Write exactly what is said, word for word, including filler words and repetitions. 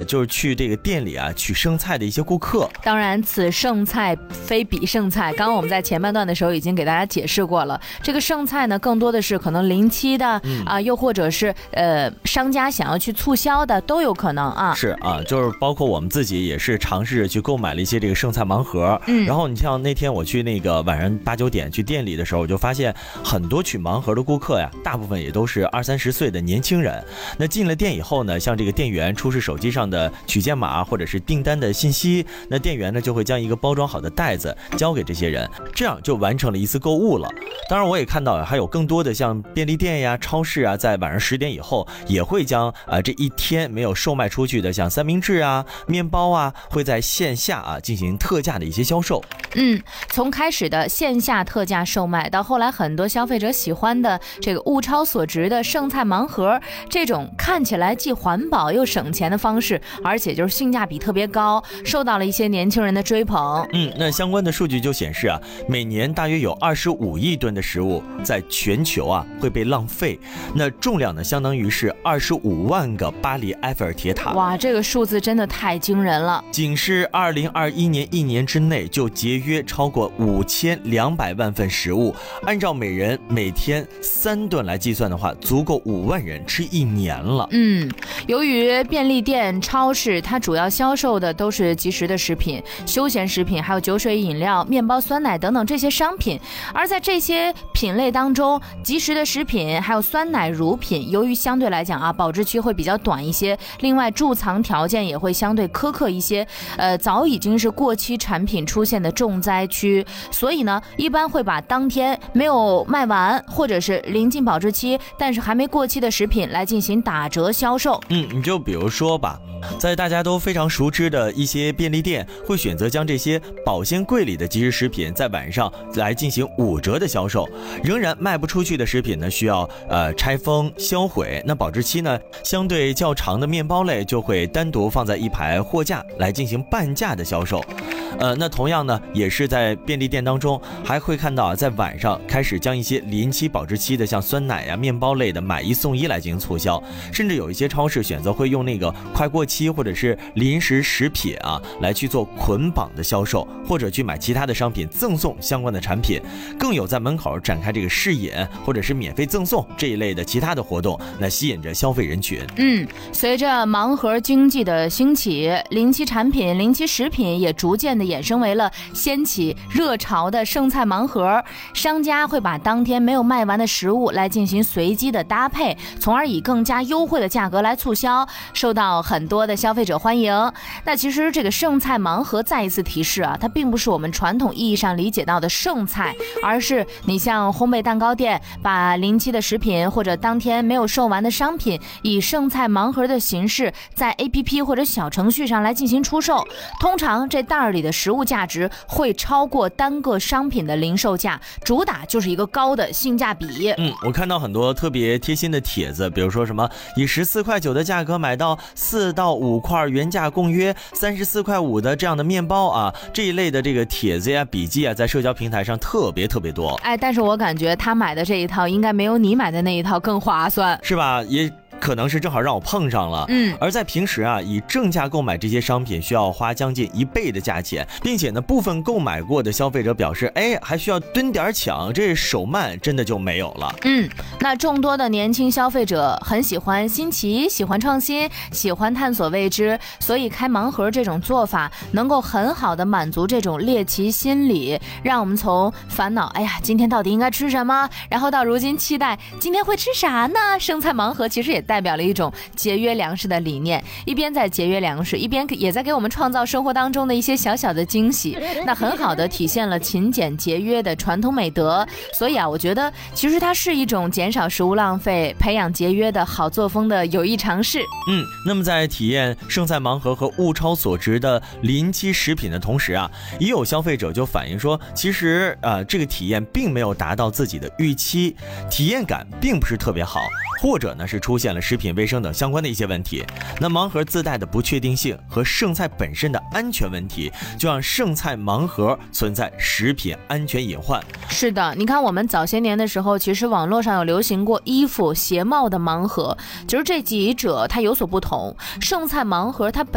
就是去这个店里啊取剩菜的一些顾客。 当然，此剩菜非彼剩菜。刚刚我们在前半段的时候已经给大家解释过了，这个剩菜呢，更多的是可能临期的啊、 嗯呃，又或者是呃商家想要去促销的都有可能啊。 是啊，就是包括我们自己也是尝试去购买了一些这个剩菜盲盒。 嗯， 然后你像那天我去那个晚上八九点去店里的时候，我就发现很多取盲盒的顾客呀，大部分也都是二三十岁的年轻人。那进了店以后呢，像这个店员出示手机上的取件码或者是订单的信息，那店员呢就会将一个包装好的袋子交给这些人，这样就完成了一次购物了。当然我也看到还有更多的像便利店呀、超市啊，在晚上十点以后也会将啊、呃、这一天没有售卖出去的像三明治啊、面包啊，会在线下啊进行特价的一些销售。 嗯，从开始的线下特价售卖，到后来很多消费者喜欢的这个物超所值的剩菜盲盒，这种看起来既环保又省钱的方式，而且就是性价比特别高，受到了一些年轻人的追捧。 嗯，那相关的数据就显示啊，每年大约有二十五亿吨的食物在全球啊会被浪费，那重量呢相当于是二十五万个巴黎埃菲尔铁塔。 哇，这个数字真的太惊人了！ 仅是二零二一年一年之内就节约超过五千两百万份食物，按照每人每天三顿来计算的话，足够五万人吃一年了。 嗯，由于便利店、超市它主要销售的都是即食的食品、休闲食品，还有酒水饮料、面包、酸奶等等这些商品，而在这些品类当中，即食的食品还有酸奶、乳品，由于相对来讲啊保质期会比较短一些，另外贮藏条件也会相对苛刻一些，呃，早已经是过期产品出现的重灾区，所以呢，一般会把当天没有卖完或者是临近保质期但是还没过期的食品来进行打折销售。 嗯，你就比如说吧，在大家都非常熟知的一些便利店，会选择将这些保鲜柜里的即食食品在晚上来进行五折的销售。仍然卖不出去的食品呢，需要呃拆封销毁。那保质期呢，相对较长的面包类就会单独放在一排货架来进行半价的销售。呃，那同样呢，也是在便利店当中，还会看到啊，在晚上开始将一些临期保质期的，像酸奶呀、面包类的买一送一来进行促销，甚至有一些超市选择会用那个快过期或者是临时食品啊，来去做捆绑的销售，或者去买其他的商品赠送相关的产品，更有在门口展开这个试饮或者是免费赠送这一类的其他的活动，那吸引着消费人群。 嗯，随着盲盒经济的兴起，临期产品、临期食品也逐渐的衍生为了掀起热潮的剩菜盲盒，商家会把当天没有卖完的食物来进行随机的搭配，从而以更加优惠的价格来促销，受到很多的消费者欢迎。那其实这个剩菜盲盒再一次提示啊，它并不是我们传统意义上理解到的剩菜，而是你像烘焙蛋糕店把临期的食品或者当天没有售完的商品，以剩菜盲盒的形式在 A P P 或者小程序上来进行出售。通常这袋儿里的食物价值会超过单个商品的零售价，主打就是一个高的性价比。 嗯，我看到很多特别贴心的帖子，比如说什么以十四块九的价格买到四到五块原价共约三十四块五的这样的面包啊，这一类的这个帖子呀、笔记啊，在社交平台上特别特别多。 哎，但是我感觉他买的这一套应该没有你买的那一套更划算， 是吧？也可能是正好让我碰上了。 嗯， 而在平时啊，以正价购买这些商品需要花将近一倍的价钱，并且呢，部分购买过的消费者表示，哎，还需要蹲点抢，这手慢真的就没有了。 嗯，那众多的年轻消费者很喜欢新奇，喜欢创新，喜欢探索未知，所以开盲盒这种做法能够很好的满足这种猎奇心理，让我们从烦恼，哎呀，今天到底应该吃什么，然后到如今期待今天会吃啥呢？剩菜盲盒其实也代表了一种节约粮食的理念，一边在节约粮食，一边也在给我们创造生活当中的一些小小的惊喜，那很好的体现了勤俭节约的传统美德。所以啊，我觉得其实它是一种减少食物浪费、培养节约的好作风的有益尝试。 嗯，那么在体验剩菜盲盒和物超所值的临期食品的同时啊，也有消费者就反映说，其实呃这个体验并没有达到自己的预期，体验感并不是特别好，或者呢是出现了食品卫生等相关的一些问题。那盲盒自带的不确定性和剩菜本身的安全问题，就让剩菜盲盒存在食品安全隐患。 是的，你看我们早些年的时候，其实网络上有流行过衣服、鞋帽的盲盒，就是这几者它有所不同。剩菜盲盒它本